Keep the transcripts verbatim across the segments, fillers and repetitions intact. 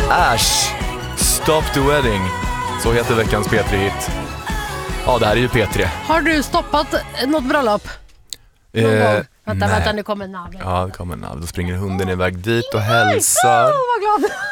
Ash, Stop the Wedding. Så heter veckans P tre-hit. Ja, det här är ju P tre. Har du stoppat något bröllop? Eh, vänta, nej. vänta, nu kommer naveln. Ja, det kommer en nav. Då springer hunden iväg dit och hälsar. Åh, vad glad.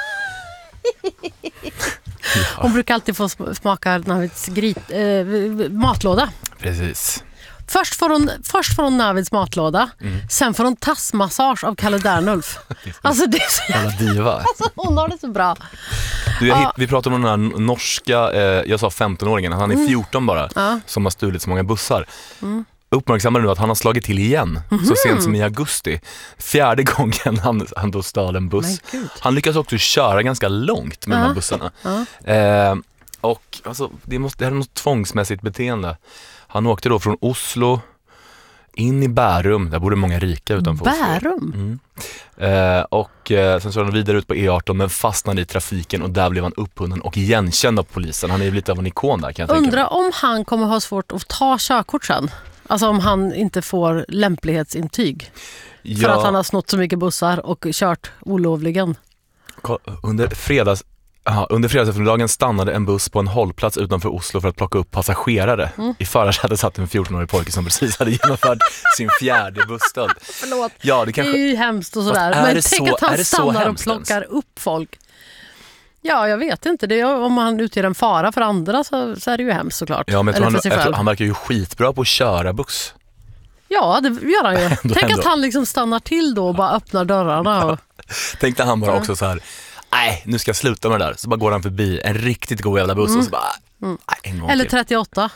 Hon brukar alltid få smaka Navids grit, eh, matlåda. Precis. Först får hon, först får hon Navids matlåda. Mm. Sen får hon tassmassage av Kalle Dernulf. Alltså det är så jävla diva. Alltså, hon har det så bra. Du, jag ja. hitt, vi pratade om den här norska, eh, jag sa femton-åringen, han är fjorton bara, ja. som har stulit så många bussar. Mm. Uppmärksammar nu att han har slagit till igen, mm-hmm. så sent som i augusti. Fjärde gången han, han då stal en buss. Han lyckas också köra ganska långt med ja. de här bussarna. Ja. Eh, och alltså, det, måste, det här är något tvångsmässigt beteende. Han åkte då från Oslo in i Bärum, där bor det många rika utanför Bärum? Oslo. Mm. Eh, och eh, sen så han vidare ut på E arton men fastnade i trafiken och där blev han upphunnen och igenkänd av polisen. Han är ju lite av en ikon där, kan jag tänka mig. Undrar om han kommer ha svårt att ta körkort sen. Alltså om han inte får lämplighetsintyg. Ja. För att han har snott så mycket bussar och kört olovligen. Under fredags Aha, under fredagseftermiddagen stannade en buss på en hållplats utanför Oslo för att plocka upp passagerare. Mm. I förarsätet satt en fjorton-årig pojke som precis hade genomfört sin fjärde busstöld. Förlåt, ja, det, kanske... det är ju hemskt och sådär. Men tänk så, att han stannar och plockar ens? upp folk. Ja, jag vet inte. Det är, om han utgör en fara för andra så, så är det ju hemskt såklart. Ja, men han, efter, han verkar ju skitbra på att köra buss. Ja, det gör han ju. Tänk ändå. Att han liksom stannar till då och bara öppnar dörrarna. Och... Tänkte han bara också så här... Nej, nu ska jag sluta med det där. Så bara går han förbi en riktigt god jävla buss mm. och så bara... Mm. Nej, en gång Eller till. trettioåtta.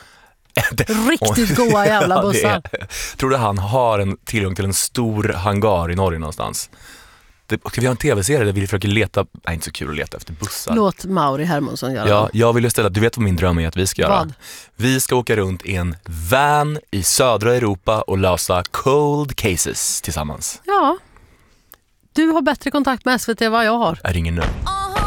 Riktigt goda jävla bussar. Ja, tror du han har en tillgång till en stor hangar i Norge någonstans? Det, ska vi ha en tv-serie där vi försöker leta... Nej, inte så kul att leta efter bussar. Låt Mauri Hermansson göra. Ja, jag vill ställa... Du vet vad min dröm är att vi ska göra? Vad? Vi ska åka runt i en van i södra Europa och lösa cold cases tillsammans. Ja. Du har bättre kontakt med S V T än vad jag har. Jag ringer nu.